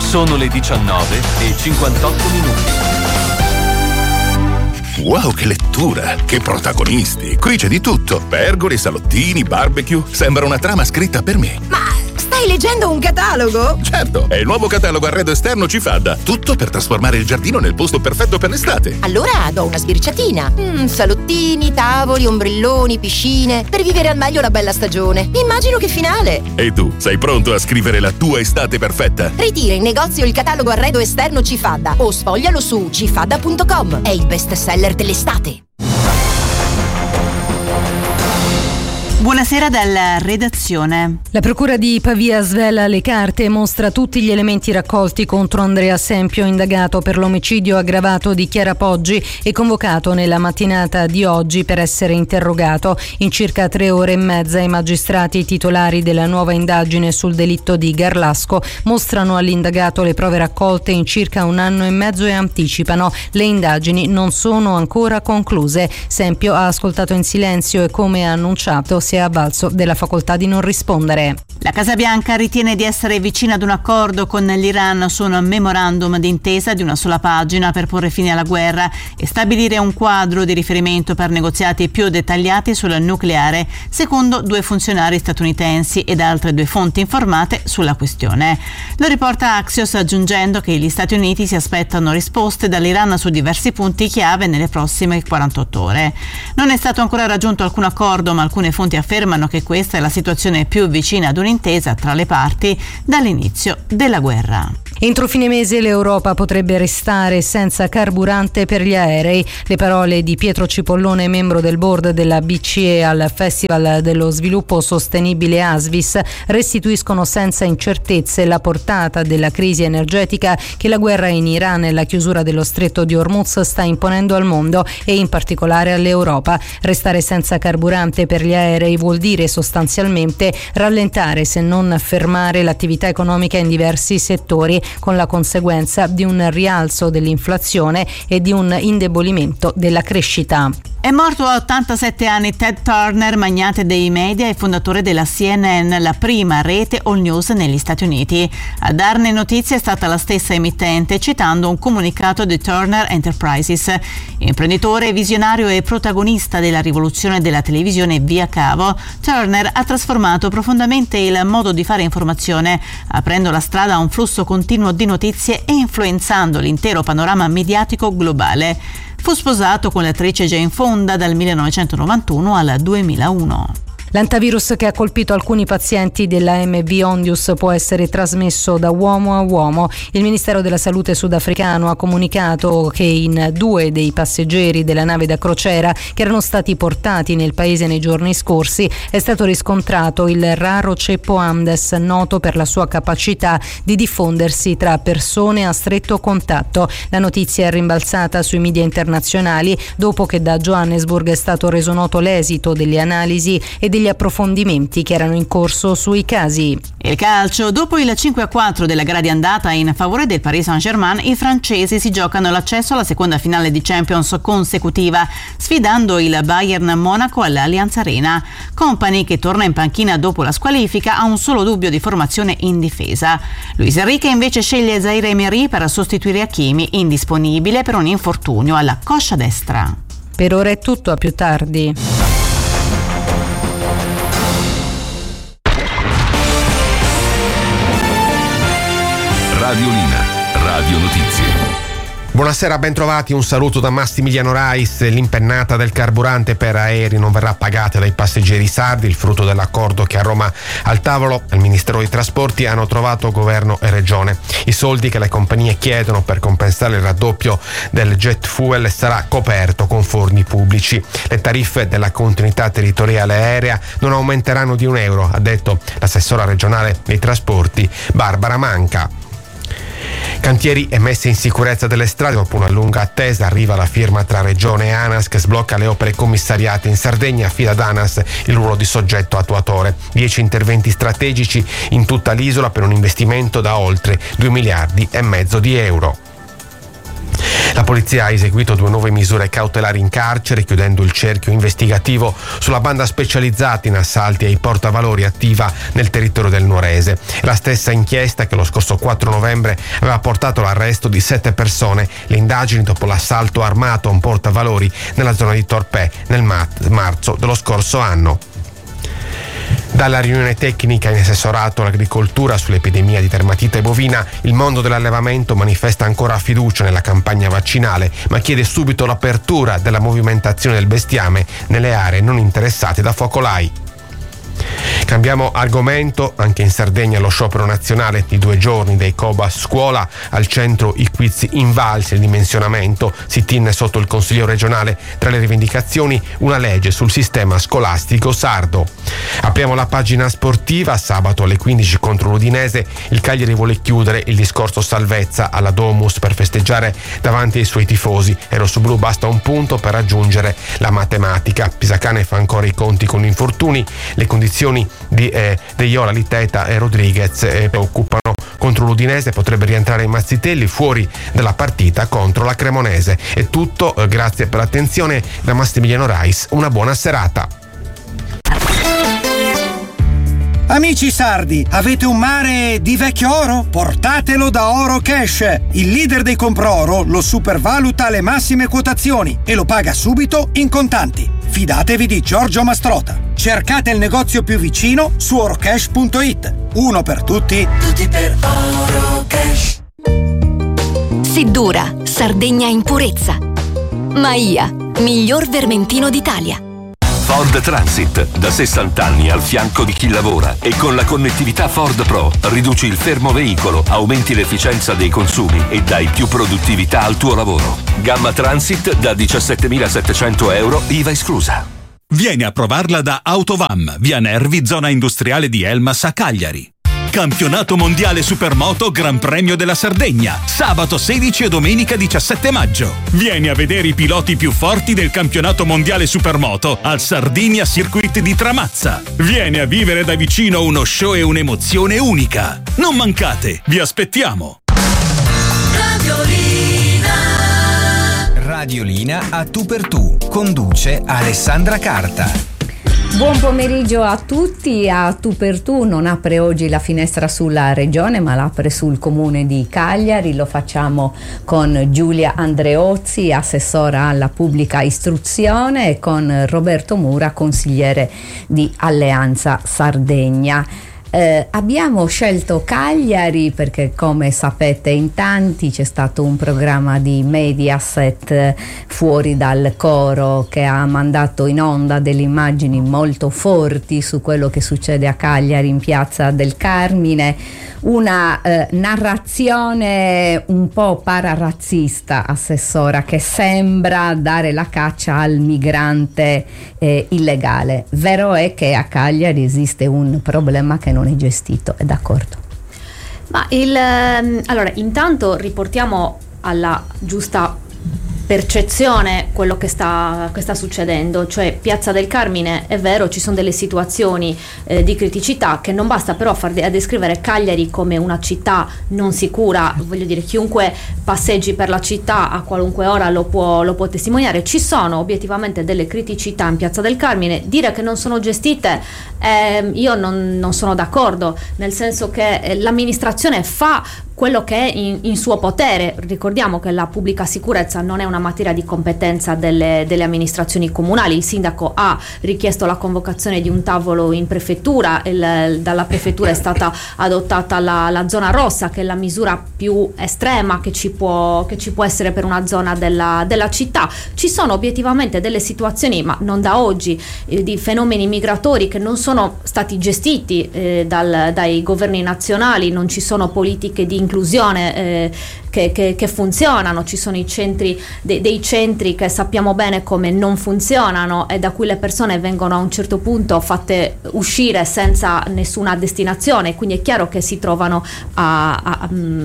Sono le 19:58. Wow, che lettura! Che protagonisti! Qui c'è di tutto. Pergole, salottini, barbecue. Sembra una trama scritta per me. Ma stai leggendo un catalogo? Certo, è il nuovo catalogo arredo esterno Cifadda. Tutto per trasformare il giardino nel posto perfetto per l'estate. Allora do una sbirciatina. Salottini, tavoli, ombrelloni, piscine. Per vivere al meglio la bella stagione. Immagino che finale. E tu, sei pronto a scrivere la tua estate perfetta? Ritira in negozio il catalogo arredo esterno Cifadda o sfoglialo su cifadda.com. È il best seller dell'estate. Buonasera dalla redazione. La procura di Pavia svela le carte e mostra tutti gli elementi raccolti contro Andrea Sempio, indagato per l'omicidio aggravato di Chiara Poggi e convocato nella mattinata di oggi per essere interrogato. In circa 3 ore e mezza i magistrati titolari della nuova indagine sul delitto di Garlasco mostrano all'indagato le prove raccolte in circa 1 anno e mezzo e anticipano: le indagini non sono ancora concluse. Sempio ha ascoltato in silenzio e, come annunciato, si è avvalso della facoltà di non rispondere. La Casa Bianca ritiene di essere vicina ad un accordo con l'Iran su un memorandum d'intesa di una sola pagina per porre fine alla guerra e stabilire un quadro di riferimento per negoziati più dettagliati sul nucleare, secondo 2 funzionari statunitensi ed altre 2 fonti informate sulla questione. Lo riporta Axios, aggiungendo che gli Stati Uniti si aspettano risposte dall'Iran su diversi punti chiave nelle prossime 48 ore. Non è stato ancora raggiunto alcun accordo, ma alcune fonti affermano che questa è la situazione più vicina ad un'intesa tra le parti dall'inizio della guerra. Entro fine mese l'Europa potrebbe restare senza carburante per gli aerei. Le parole di Pietro Cipollone, membro del board della BCE al Festival dello Sviluppo Sostenibile ASVIS, restituiscono senza incertezze la portata della crisi energetica che la guerra in Iran e la chiusura dello stretto di Hormuz sta imponendo al mondo e in particolare all'Europa. Restare senza carburante per gli aerei vuol dire sostanzialmente rallentare, se non fermare, l'attività economica in diversi settori, con la conseguenza di un rialzo dell'inflazione e di un indebolimento della crescita. È morto a 87 anni Ted Turner, magnate dei media e fondatore della CNN, la prima rete all news negli Stati Uniti. A darne notizia è stata la stessa emittente, citando un comunicato di Turner Enterprises. Imprenditore, visionario e protagonista della rivoluzione della televisione via cavo, Turner ha trasformato profondamente il modo di fare informazione, aprendo la strada a un flusso continuo di notizie e influenzando l'intero panorama mediatico globale. Fu sposato con l'attrice Jane Fonda dal 1991 al 2001. L'antivirus che ha colpito alcuni pazienti della MV Ondius può essere trasmesso da uomo a uomo. Il Ministero della Salute sudafricano ha comunicato che in 2 dei passeggeri della nave da crociera che erano stati portati nel paese nei giorni scorsi è stato riscontrato il raro ceppo Amdes, noto per la sua capacità di diffondersi tra persone a stretto contatto. La notizia è rimbalzata sui media internazionali dopo che da Johannesburg è stato reso noto l'esito delle analisi e degli approfondimenti che erano in corso sui casi. Il calcio: dopo il 5-4 della gara di andata in favore del Paris Saint-Germain, i francesi si giocano l'accesso alla seconda finale di Champions consecutiva, sfidando il Bayern Monaco all'Allianz Arena. Kompany, che torna in panchina dopo la squalifica, ha un solo dubbio di formazione in difesa. Luis Enrique invece sceglie Zaire Emery per sostituire Hakimi, indisponibile per un infortunio alla coscia destra. Per ora è tutto, a più tardi. Radiolina, Radio Notizie. Buonasera, ben trovati, un saluto da Massimiliano Rais. L'impennata del carburante per aerei non verrà pagata dai passeggeri sardi, il frutto dell'accordo che a Roma al tavolo al Ministero dei Trasporti hanno trovato governo e regione. I soldi che le compagnie chiedono per compensare il raddoppio del jet fuel sarà coperto con fondi pubblici. Le tariffe della continuità territoriale aerea non aumenteranno di €1, ha detto l'assessora regionale dei trasporti Barbara Manca. Cantieri e messa in sicurezza delle strade. Dopo una lunga attesa arriva la firma tra Regione e ANAS che sblocca le opere commissariate in Sardegna, affida ad ANAS il ruolo di soggetto attuatore. 10 interventi strategici in tutta l'isola per un investimento da oltre 2,5 miliardi di euro. La polizia ha eseguito 2 nuove misure cautelari in carcere, chiudendo il cerchio investigativo sulla banda specializzata in assalti ai portavalori attiva nel territorio del Nuorese. La stessa inchiesta che lo scorso 4 novembre aveva portato all'arresto di 7 persone. Le indagini dopo l'assalto armato a un portavalori nella zona di Torpè nel marzo dello scorso anno. Dalla riunione tecnica in assessorato all'agricoltura sull'epidemia di dermatite bovina, il mondo dell'allevamento manifesta ancora fiducia nella campagna vaccinale, ma chiede subito l'apertura della movimentazione del bestiame nelle aree non interessate da focolai. Cambiamo argomento. Anche in Sardegna lo sciopero nazionale di 2 giorni dei Cobas Scuola, al centro i quiz invalsi e il dimensionamento. Sit-in sotto il Consiglio regionale, tra le rivendicazioni una legge sul sistema scolastico sardo. Apriamo la pagina sportiva. Sabato alle 15 contro l'Udinese il Cagliari vuole chiudere il discorso salvezza alla Domus per festeggiare davanti ai suoi tifosi. Ai rossoblu basta un punto per raggiungere la matematica. Pisacane fa ancora i conti con gli infortuni. Le condizioni di De Iola, Liteta e Rodriguez occupano contro l'Udinese. Potrebbe rientrare in Mazzitelli fuori dalla partita contro la Cremonese. È tutto, grazie per l'attenzione da Massimiliano Rais, una buona serata. Amici sardi, avete un mare di vecchio oro? Portatelo da Oro Cash. Il leader dei compro-oro lo supervaluta alle massime quotazioni e lo paga subito in contanti. Fidatevi di Giorgio Mastrota. Cercate il negozio più vicino su orocash.it. Uno per tutti, tutti per Oro Cash. Siddura, Sardegna in purezza. Maia, miglior vermentino d'Italia. Ford Transit, da 60 anni al fianco di chi lavora, e con la connettività Ford Pro riduci il fermo veicolo, aumenti l'efficienza dei consumi e dai più produttività al tuo lavoro. Gamma Transit da 17.700 euro, IVA esclusa. Vieni a provarla da Autovam, via Nervi, zona industriale di Elmas a Cagliari. Campionato mondiale Supermoto Gran Premio della Sardegna, sabato 16 e domenica 17 maggio. Vieni a vedere i piloti più forti del campionato mondiale Supermoto al Sardinia Circuit di Tramazza. Vieni a vivere da vicino uno show e un'emozione unica. Non mancate, vi aspettiamo. Radiolina a tu per tu, conduce Alessandra Carta. Buon pomeriggio a tutti. A Tu per Tu non apre oggi la finestra sulla regione, ma l'apre sul comune di Cagliari. Lo facciamo con Giulia Andreozzi, assessora alla pubblica istruzione, e con Roberto Mura, consigliere di Alleanza Sardegna. Abbiamo scelto Cagliari perché, come sapete in tanti, c'è stato un programma di Mediaset Fuori dal coro che ha mandato in onda delle immagini molto forti su quello che succede a Cagliari in Piazza del Carmine, una narrazione un po' pararazzista, assessora, che sembra dare la caccia al migrante illegale. Vero è che a Cagliari esiste un problema che non è gestito, è d'accordo? Ma allora, intanto riportiamo alla giusta percezione quello che sta succedendo, cioè Piazza del Carmine, è vero, ci sono delle situazioni di criticità che non basta però a descrivere Cagliari come una città non sicura. Voglio dire, chiunque passeggi per la città a qualunque ora lo può testimoniare. Ci sono obiettivamente delle criticità in Piazza del Carmine. Dire che non sono gestite, io non sono d'accordo, nel senso che l'amministrazione fa quello che è in suo potere. Ricordiamo che la pubblica sicurezza non è una materia di competenza delle amministrazioni comunali. Il sindaco ha richiesto la convocazione di un tavolo in prefettura, dalla prefettura è stata adottata la zona rossa, che è la misura più estrema che ci può essere per una zona della città. Ci sono obiettivamente delle situazioni, ma non da oggi, di fenomeni migratori che non sono stati gestiti dai governi nazionali. Non ci sono politiche di inclusione che funzionano, ci sono i centri dei centri che sappiamo bene come non funzionano e da cui le persone vengono a un certo punto fatte uscire senza nessuna destinazione, quindi è chiaro che si trovano a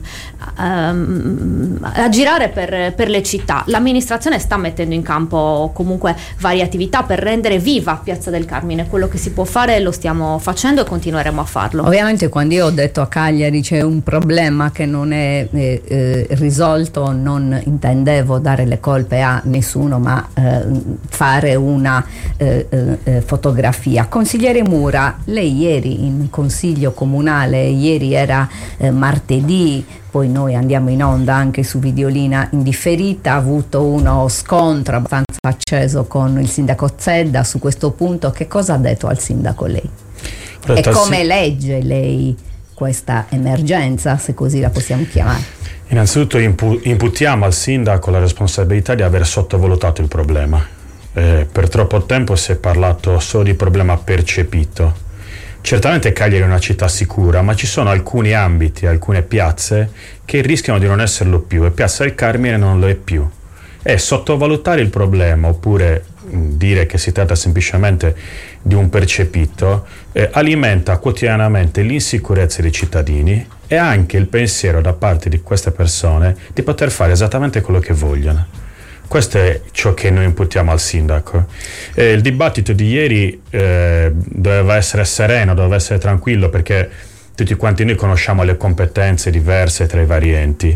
girare per le città. L'amministrazione sta mettendo in campo comunque varie attività per rendere viva Piazza del Carmine. Quello che si può fare lo stiamo facendo e continueremo a farlo. Ovviamente quando io ho detto a Cagliari c'è un problema che non è risolto, non intendevo dare le colpe a nessuno, ma fare una fotografia. Consigliere Mura, lei ieri in consiglio comunale, ieri era martedì, poi noi andiamo in onda anche su Videolina in differita, ha avuto uno scontro abbastanza acceso con il sindaco Zedda su questo punto. Che cosa ha detto al sindaco lei? E come legge lei questa emergenza, se così la possiamo chiamare? Innanzitutto imputiamo al sindaco la responsabilità di aver sottovalutato il problema. Per troppo tempo si è parlato solo di problema percepito. Certamente Cagliari è una città sicura, ma ci sono alcuni ambiti, alcune piazze che rischiano di non esserlo più, e Piazza del Carmine non lo è più. E sottovalutare il problema oppure dire che si tratta semplicemente di un percepito alimenta quotidianamente l'insicurezza dei cittadini e anche il pensiero da parte di queste persone di poter fare esattamente quello che vogliono. Questo è ciò che noi imputiamo al sindaco. Il dibattito di ieri doveva essere sereno, doveva essere tranquillo, perché tutti quanti noi conosciamo le competenze diverse tra i vari enti.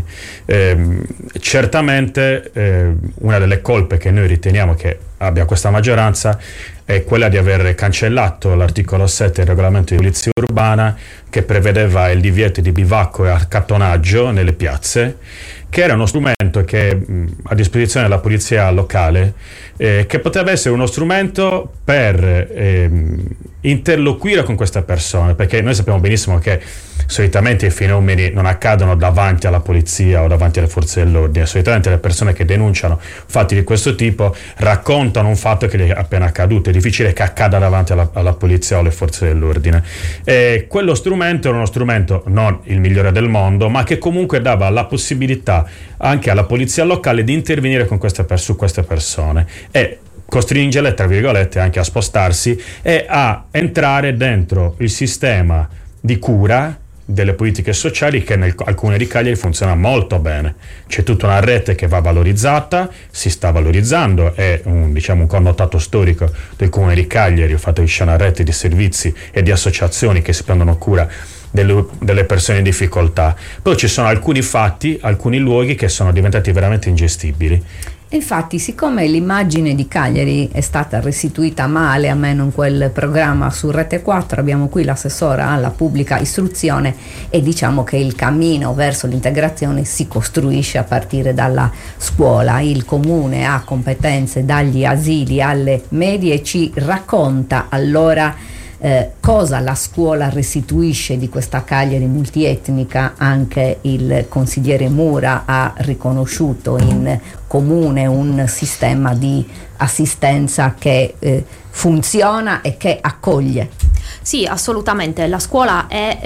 Certamente una delle colpe che noi riteniamo che abbia questa maggioranza è quella di aver cancellato l'articolo 7 del regolamento di polizia urbana, che prevedeva il divieto di bivacco e accattonaggio nelle piazze, che era uno strumento che a disposizione della polizia locale, che poteva essere uno strumento per interloquire con queste persone, perché noi sappiamo benissimo che solitamente i fenomeni non accadono davanti alla polizia o davanti alle forze dell'ordine. Solitamente le persone che denunciano fatti di questo tipo raccontano un fatto che gli è appena accaduto. È difficile che accada davanti alla polizia o alle forze dell'ordine. E quello strumento era uno strumento non il migliore del mondo, ma che comunque dava la possibilità anche alla polizia locale di intervenire con su queste persone e costringerle, tra virgolette, anche a spostarsi e a entrare dentro il sistema di cura delle politiche sociali che nel alcune di Cagliari funziona molto bene. C'è tutta una rete che va valorizzata, si sta valorizzando, è un connotato storico del comune di Cagliari il fatto che ci sia una rete di servizi e di associazioni che si prendono cura delle persone in difficoltà. Poi ci sono alcuni fatti, alcuni luoghi che sono diventati veramente ingestibili. Infatti, siccome l'immagine di Cagliari è stata restituita male, almeno in quel programma su Rete 4, abbiamo qui l'assessora alla pubblica istruzione e diciamo che il cammino verso l'integrazione si costruisce a partire dalla scuola. Il comune ha competenze dagli asili alle medie. Ci racconta allora cosa la scuola restituisce di questa Cagliari multietnica. Anche il consigliere Mura ha riconosciuto in comune un sistema di assistenza che funziona e che accoglie. Sì, assolutamente. La scuola è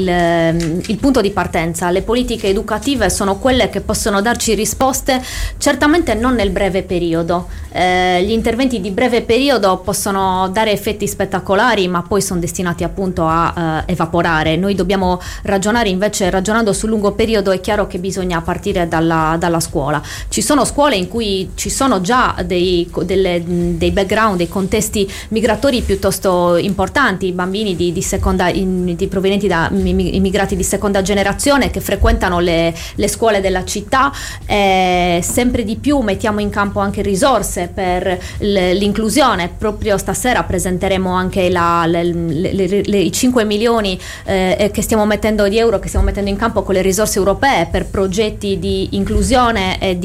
il punto di partenza. Le politiche educative sono quelle che possono darci risposte, certamente non nel breve periodo. Gli interventi di breve periodo possono dare effetti spettacolari, ma poi sono destinati appunto a evaporare. Noi dobbiamo ragionare invece, ragionando sul lungo periodo. È chiaro che bisogna partire dalla scuola. Ci sono scuole in cui ci sono già dei background, dei contesti migratori piuttosto importanti, bambini provenienti da immigrati di seconda generazione che frequentano le scuole della città. Sempre di più mettiamo in campo anche risorse per l'inclusione. Proprio stasera presenteremo anche i 5 milioni che stiamo mettendo in campo con le risorse europee per progetti di inclusione e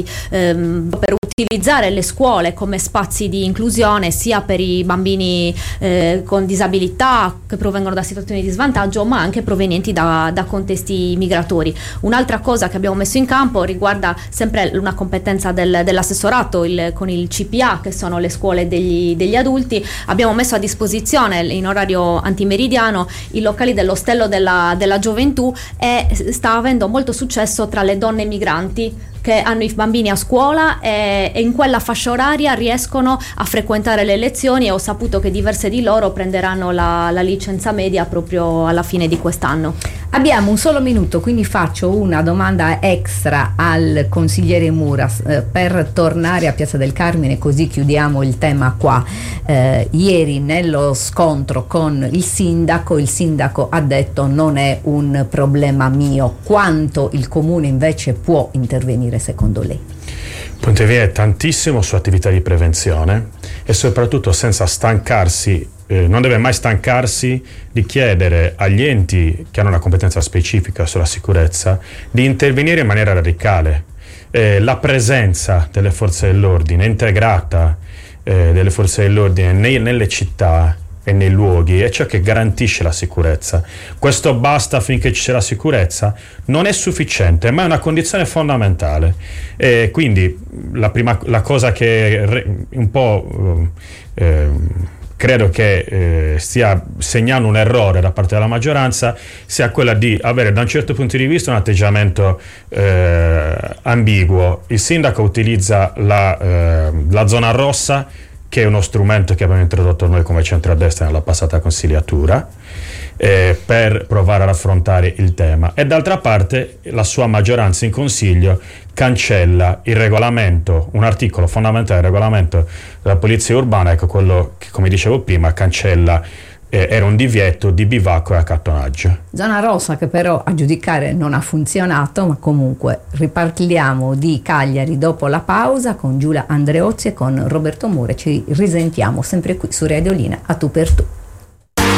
per utilizzare le scuole come spazi di inclusione sia per i bambini con disabilità che provengono da situazioni di svantaggio, ma anche provenienti da contesti migratori. Un'altra cosa che abbiamo messo in campo riguarda sempre una competenza dell'assessorato con il CPA, che sono le scuole degli adulti. Abbiamo messo a disposizione in orario antimeridiano i locali dell'Ostello della Gioventù e sta avendo molto successo tra le donne migranti che hanno i bambini a scuola e in quella fascia oraria riescono a frequentare le lezioni, e ho saputo che diverse di loro prenderanno la licenza media proprio alla fine di quest'anno. Abbiamo un solo minuto, quindi faccio una domanda extra al consigliere Muras per tornare a Piazza del Carmine, così chiudiamo il tema qua. Ieri nello scontro con il sindaco ha detto: non è un problema mio. Quanto il comune invece può intervenire secondo lei? Può intervenire tantissimo su attività di prevenzione e soprattutto senza stancarsi. Non deve mai stancarsi di chiedere agli enti che hanno una competenza specifica sulla sicurezza di intervenire in maniera radicale. La presenza delle forze dell'ordine integrata, delle forze dell'ordine nelle città e nei luoghi è ciò che garantisce la sicurezza. Questo basta finché ci sia la sicurezza? Non è sufficiente, ma è una condizione fondamentale. Quindi la cosa che un po' credo che stia segnando un errore da parte della maggioranza sia quella di avere da un certo punto di vista un atteggiamento ambiguo. Il sindaco utilizza la zona rossa, che è uno strumento che abbiamo introdotto noi come centrodestra nella passata consigliatura, per provare ad affrontare il tema, e d'altra parte la sua maggioranza in consiglio cancella il regolamento, un articolo fondamentale del regolamento della polizia urbana, ecco, quello che, come dicevo prima, cancella era un divieto di bivacco e accattonaggio. Zona rossa che però a giudicare non ha funzionato, ma comunque riparliamo di Cagliari dopo la pausa con Giulia Andreozzi e con Roberto Mure. Ci risentiamo sempre qui su Radiolina a Tu per Tu.